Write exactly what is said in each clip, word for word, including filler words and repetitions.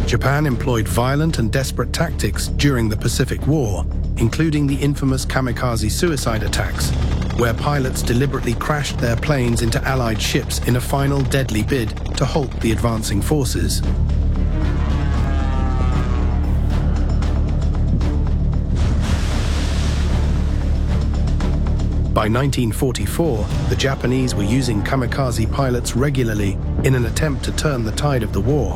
Japan employed violent and desperate tactics during the Pacific War, including the infamous kamikaze suicide attacks, where pilots deliberately crashed their planes into Allied ships in a final deadly bid to halt the advancing forces. By nineteen forty-four, the Japanese were using kamikaze pilots regularly in an attempt to turn the tide of the war.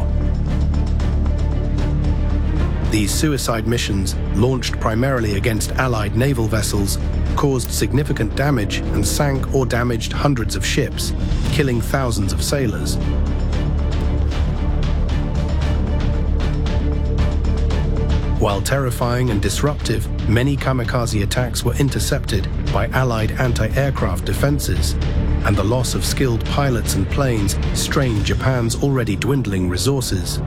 These suicide missions, launched primarily against Allied naval vessels, caused significant damage and sank or damaged hundreds of ships, killing thousands of sailors. While terrifying and disruptive, many kamikaze attacks were intercepted by Allied anti-aircraft defenses, and the loss of skilled pilots and planes strained Japan's already dwindling resources.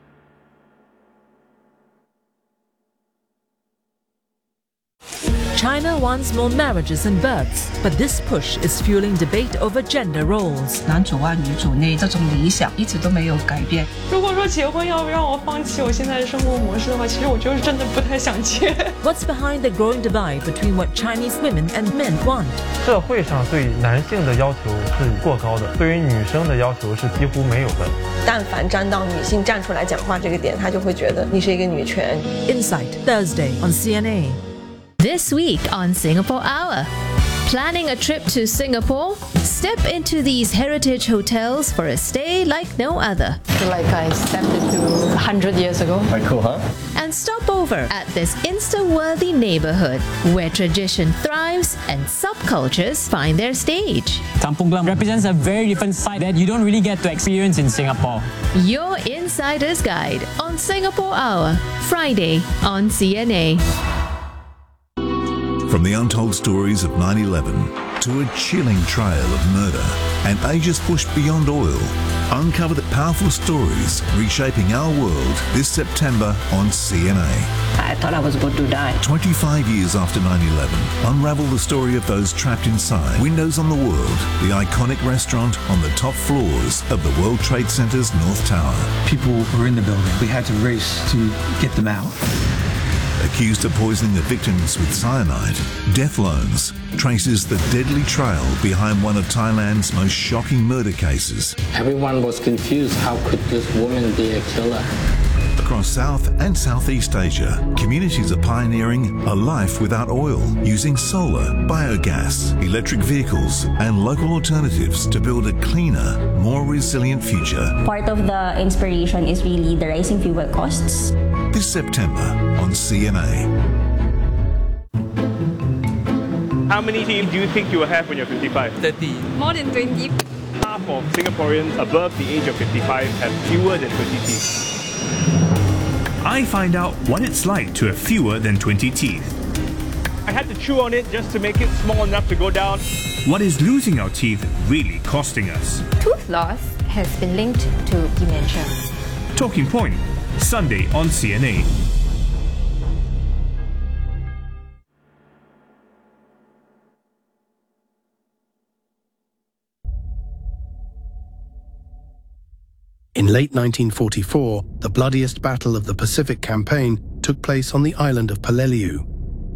China wants more marriages and births, but this push is fueling debate over gender roles. 男主外女主内这种理想一直都没有改变。 如果说结婚要不让我放弃我现在的生活模式的话，其实我就是真的不太想结。 What's behind the growing divide between what Chinese women and men want? 社会上对男性的要求是过高的，对于女生的要求是几乎没有的。 但凡站到女性站出来讲话这个点，他就会觉得你是一个女权。 Insight Thursday on C N A. This week on Singapore Hour. Planning a trip to Singapore? Step into these heritage hotels for a stay like no other. I feel like I stepped into a hundred years ago. Quite cool, huh? And stop over at this Insta-worthy neighborhood where tradition thrives and subcultures find their stage. Kampung Glam represents a very different side that you don't really get to experience in Singapore. Your Insider's Guide on Singapore Hour, Friday on C N A. From the untold stories of nine eleven to a chilling trail of murder and ages pushed beyond oil, uncover the powerful stories reshaping our world this September on C N A. I thought I was going to die. twenty-five years after nine eleven, unravel the story of those trapped inside. Windows on the World, the iconic restaurant on the top floors of the World Trade Center's North Tower. People were in the building. We had to race to get them out. Accused of poisoning the victims with cyanide, Death Loans traces the deadly trail behind one of Thailand's most shocking murder cases. Everyone was confused. How could this woman be a killer? Across South and Southeast Asia, communities are pioneering a life without oil, using solar, biogas, electric vehicles, and local alternatives to build a cleaner, more resilient future. Part of the inspiration is really the rising fuel costs. This September on C N A. How many teeth do you think you will have when you're fifty-five? thirty. More than twenty. Half of Singaporeans above the age of fifty-five have fewer than twenty teeth. I find out what it's like to have fewer than twenty teeth. I had to chew on it just to make it small enough to go down. What is losing our teeth really costing us? Tooth loss has been linked to dementia. Talking Point, Sunday on C N A. In late nineteen forty-four, the bloodiest battle of the Pacific Campaign took place on the island of Peleliu.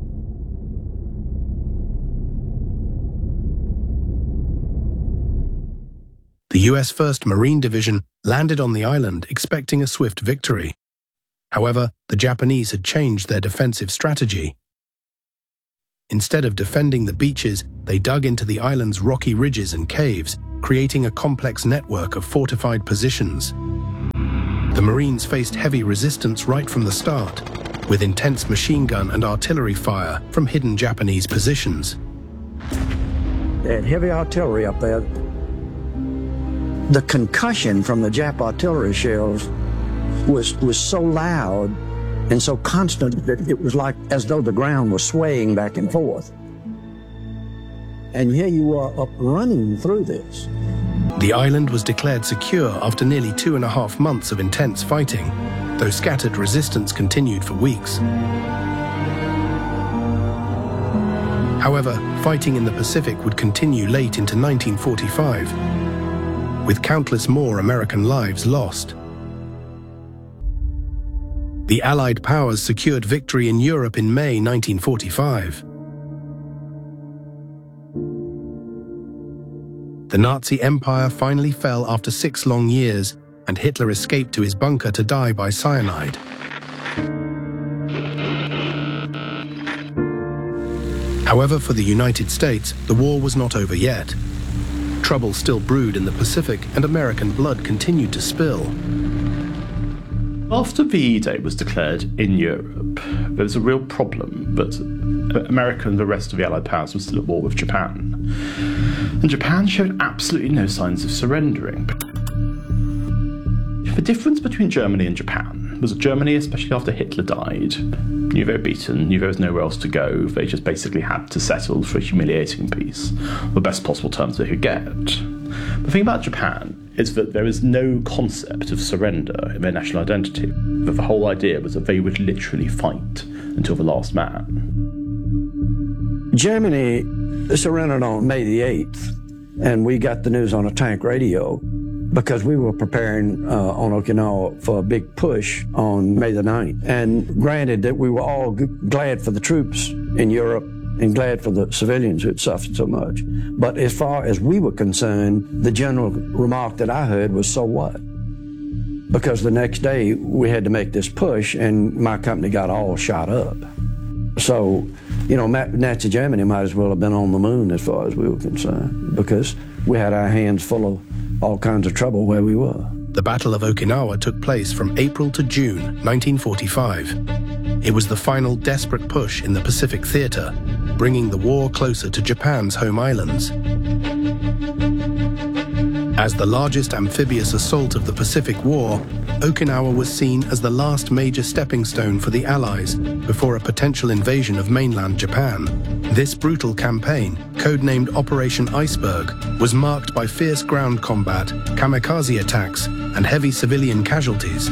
The U S First Marine Division landed on the island expecting a swift victory. However, the Japanese had changed their defensive strategy. Instead of defending the beaches, they dug into the island's rocky ridges and caves, creating a complex network of fortified positions. The Marines faced heavy resistance right from the start, with intense machine gun and artillery fire from hidden Japanese positions. They had heavy artillery up there. The concussion from the Jap artillery shells was, was so loud and so constant that it was like as though the ground was swaying back and forth. And here you are up running through this. The island was declared secure after nearly two and a half months of intense fighting, though scattered resistance continued for weeks. However, fighting in the Pacific would continue late into nineteen forty-five, with countless more American lives lost. The Allied powers secured victory in Europe in May nineteen forty-five. The Nazi Empire finally fell after six long years, and Hitler escaped to his bunker to die by cyanide. However, for the United States, the war was not over yet. Trouble still brewed in the Pacific, and American blood continued to spill. After V Day was declared in Europe, there was a real problem that America and the rest of the Allied powers were still at war with Japan. And Japan showed absolutely no signs of surrendering. The difference between Germany and Japan was that Germany, especially after Hitler died, knew they were beaten, knew there was nowhere else to go. They just basically had to settle for a humiliating peace, the best possible terms they could get. The thing about Japan is that there is no concept of surrender in their national identity. That the whole idea was that they would literally fight until the last man. Germany surrendered on May the eighth, and we got the news on a tank radio because we were preparing uh, on Okinawa for a big push on May the ninth. And granted that we were all g- glad for the troops in Europe and glad for the civilians who had suffered so much. But as far as we were concerned, the general remark that I heard was, so what? Because the next day we had to make this push and my company got all shot up. So, you know, Nazi Germany might as well have been on the moon as far as we were concerned, because we had our hands full of all kinds of trouble where we were. The Battle of Okinawa took place from April to June nineteen forty-five. It was the final desperate push in the Pacific Theater, bringing the war closer to Japan's home islands. As the largest amphibious assault of the Pacific War, Okinawa was seen as the last major stepping stone for the Allies before a potential invasion of mainland Japan. This brutal campaign, codenamed Operation Iceberg, was marked by fierce ground combat, kamikaze attacks, and heavy civilian casualties.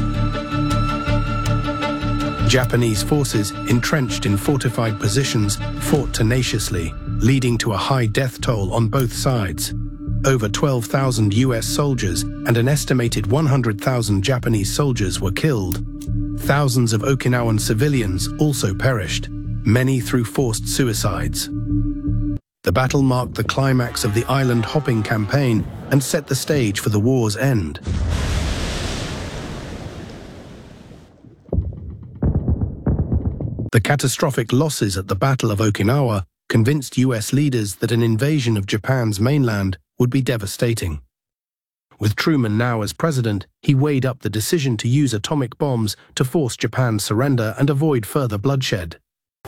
Japanese forces, entrenched in fortified positions, fought tenaciously, leading to a high death toll on both sides. Over twelve thousand U S soldiers and an estimated one hundred thousand Japanese soldiers were killed. Thousands of Okinawan civilians also perished, many through forced suicides. The battle marked the climax of the island-hopping campaign and set the stage for the war's end. The catastrophic losses at the Battle of Okinawa convinced U S leaders that an invasion of Japan's mainland would be devastating. With Truman now as president, he weighed up the decision to use atomic bombs to force Japan's surrender and avoid further bloodshed.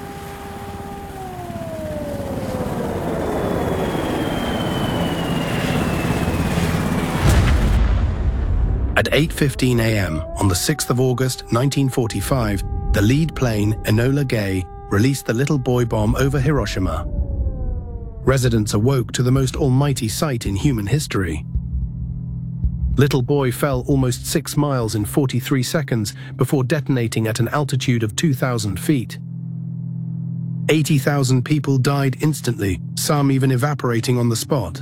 At eight fifteen a m on the sixth of August nineteen forty-five, the lead plane, Enola Gay, released the little boy bomb over Hiroshima. Residents awoke to the most almighty sight in human history. Little Boy fell almost six miles in forty-three seconds before detonating at an altitude of two thousand feet. eighty thousand people died instantly, some even evaporating on the spot.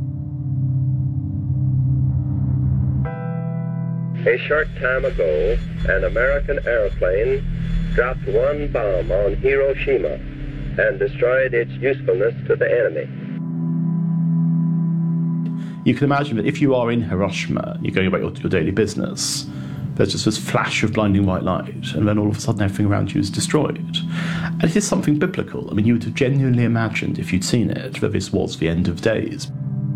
A short time ago, an American airplane dropped one bomb on Hiroshima and destroyed its usefulness to the enemy. You can imagine that if you are in Hiroshima, you're going about your, your daily business, there's just this flash of blinding white light, and then all of a sudden everything around you is destroyed. And it is something biblical. I mean, you would have genuinely imagined, if you'd seen it, that this was the end of days.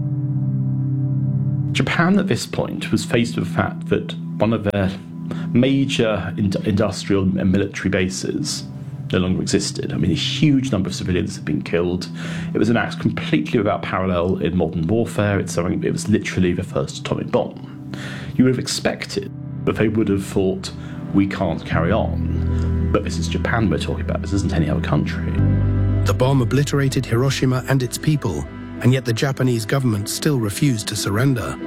Japan at this point was faced with the fact that one of their major in- industrial and military bases no longer existed. I mean, a huge number of civilians had been killed. It was an act completely without parallel in modern warfare. It's something, it was literally the first atomic bomb. You would have expected that they would have thought, we can't carry on. But this is Japan we're talking about. This isn't any other country. The bomb obliterated Hiroshima and its people, and yet the Japanese government still refused to surrender.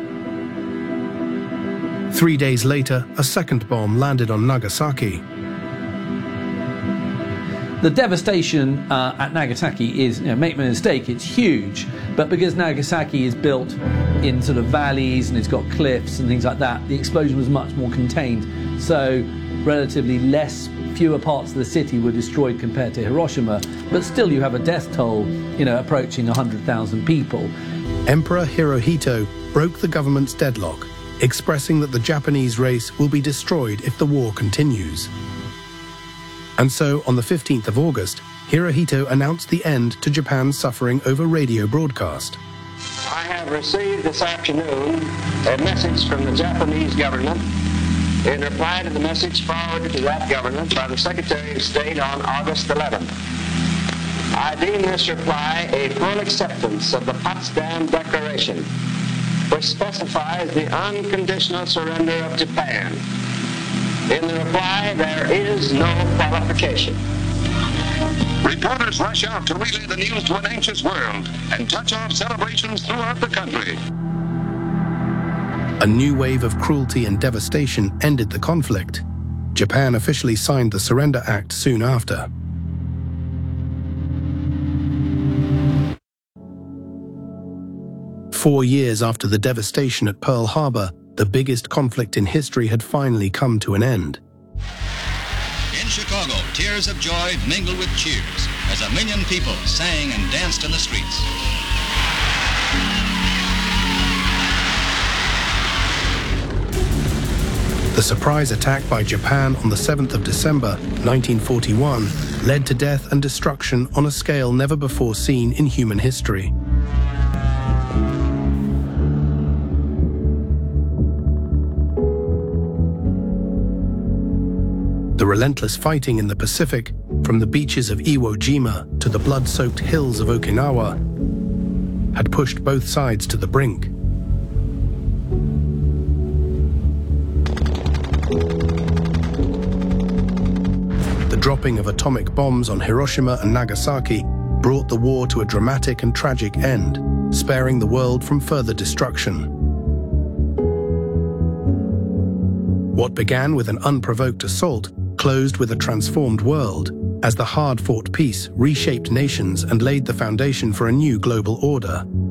Three days later, a second bomb landed on Nagasaki. The devastation uh, at Nagasaki is, you know, make no mistake, it's huge, but because Nagasaki is built in sort of valleys and it's got cliffs and things like that, the explosion was much more contained. So relatively less, fewer parts of the city were destroyed compared to Hiroshima, but still you have a death toll, you know, approaching one hundred thousand people. Emperor Hirohito broke the government's deadlock, expressing that the Japanese race will be destroyed if the war continues. And so, on the fifteenth of August, Hirohito announced the end to Japan's suffering over radio broadcast. I have received this afternoon a message from the Japanese government in reply to the message forwarded to that government by the Secretary of State on August eleventh. I deem this reply a full acceptance of the Potsdam Declaration, which specifies the unconditional surrender of Japan. In the reply, there is no qualification. Reporters rush out to relay the news to an anxious world and touch off celebrations throughout the country. A new wave of cruelty and devastation ended the conflict. Japan officially signed the Surrender Act soon after. Four years after the devastation at Pearl Harbor, the biggest conflict in history had finally come to an end. In Chicago, tears of joy mingled with cheers as a million people sang and danced in the streets. The surprise attack by Japan on the seventh of December nineteen forty-one led to death and destruction on a scale never before seen in human history. The relentless fighting in the Pacific, from the beaches of Iwo Jima to the blood-soaked hills of Okinawa, had pushed both sides to the brink. The dropping of atomic bombs on Hiroshima and Nagasaki brought the war to a dramatic and tragic end, sparing the world from further destruction. What began with an unprovoked assault closed with a transformed world, as the hard-fought peace reshaped nations and laid the foundation for a new global order.